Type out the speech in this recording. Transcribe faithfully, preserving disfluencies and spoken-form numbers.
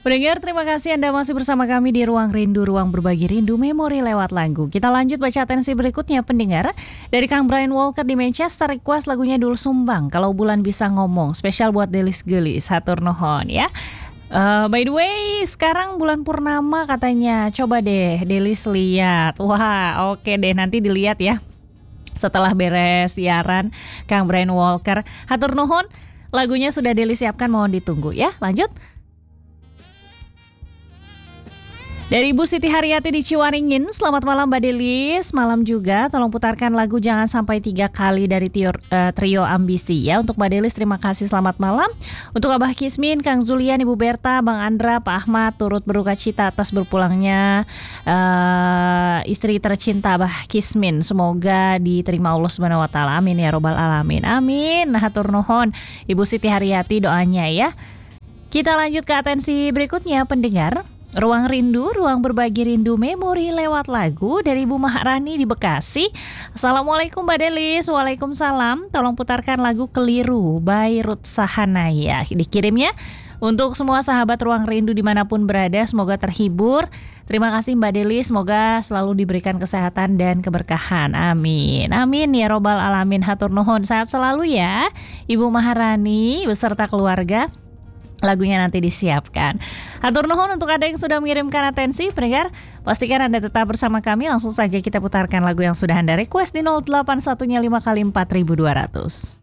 Pendengar, terima kasih Anda masih bersama kami di Ruang Rindu, Ruang Berbagi Rindu Memori lewat lagu. Kita lanjut baca atensi berikutnya, pendengar. Dari Kang Brian Walker di Manchester, request lagunya Dul Sumbang, Kalau Bulan Bisa Ngomong. Spesial buat Delis Gelis, hatur nuhun ya. Uh, by the way, sekarang bulan purnama katanya. Coba deh Delis lihat. Wah, oke deh, nanti dilihat ya. Setelah beres siaran Kang Brian Walker. Hatur nuhun, lagunya sudah Delis siapkan, mohon ditunggu ya. Lanjut. Dari Ibu Siti Haryati di Ciwaringin, selamat malam Mbak Delis, malam juga. Tolong putarkan lagu Jangan Sampai Tiga Kali dari trio, uh, trio Ambisi ya. Untuk Mbak Delis terima kasih, selamat malam. Untuk Abah Kismin, Kang Zulian, Ibu Berta, Bang Andra, Pak Ahmad turut berduka cita atas berpulangnya uh, istri tercinta Abah Kismin. Semoga diterima Allah Subhanahu Wa Taala. Amin ya robbal alamin. Amin. Hatur nuhun Ibu Siti Haryati doanya ya. Kita lanjut ke atensi berikutnya, pendengar. Ruang Rindu, Ruang Berbagi Rindu Memori lewat lagu dari Ibu Maharani di Bekasi. Assalamualaikum Mbak Delis. Waalaikumsalam. Tolong putarkan lagu Keliru by Ruth Sahanaya. Dikirimnya untuk semua sahabat Ruang Rindu dimanapun berada. Semoga terhibur. Terima kasih Mbak Delis. Semoga selalu diberikan kesehatan dan keberkahan. Amin. Amin ya robbal alamin. Hatur nuhun. Sehat selalu ya Ibu Maharani beserta keluarga. Lagunya nanti disiapkan. Hatur nuhun untuk Anda yang sudah mengirimkan atensi, pendengar. Pastikan Anda tetap bersama kami. Langsung saja kita putarkan lagu yang sudah Anda request di nol delapan satu lima kali empat ribu dua ratus.